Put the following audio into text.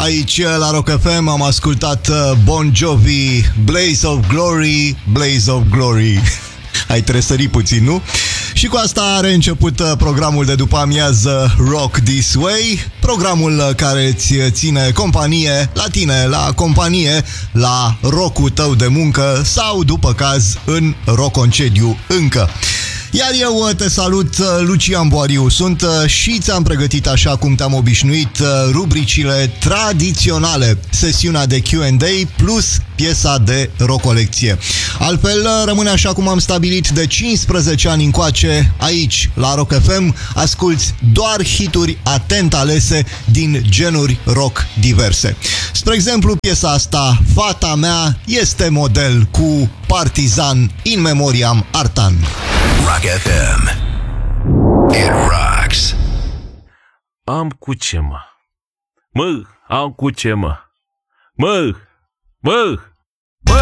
Aici la Rock FM am ascultat Bon Jovi, Blaze of Glory, Blaze of Glory. Ai tresărit puțin, nu? Și cu asta are început programul de după amiază Rock This Way, programul care îți ține companie la tine, la companie, la rock-ul tău de muncă sau, după caz, în rock-concediu încă. Iar eu te salut, Lucian Boariu sunt și ți-am pregătit, așa cum te-am obișnuit, rubricile tradiționale, sesiunea de Q&A plus piesa de rock-colecție. Altfel, rămâne așa cum am stabilit de 15 ani încoace, aici, la Rock FM, asculți doar hituri atent alese din genuri rock diverse. Spre exemplu, piesa asta, Fata mea este model, cu Partizan in memoriam Artan. Rock FM. It rocks. Am cu ce, mă? Am cu ce, mă?